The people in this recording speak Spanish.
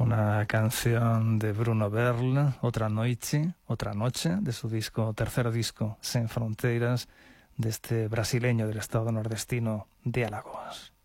Una canción de Bruno Berl, Otra Noche, de su tercer disco, Sen Fronteiras, de este brasileño del estado nordestino de Alagoas.